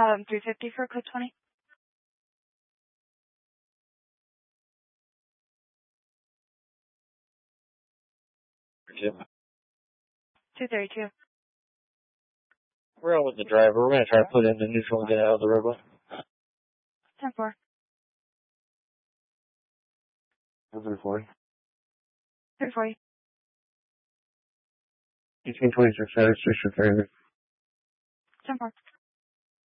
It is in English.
350 for code 20. Two. 232. We're on with the driver. We're going to try to put in the neutral and get out of the roadway. 10-4. 340. 340. 1826 Center Station Ferry. 10-4.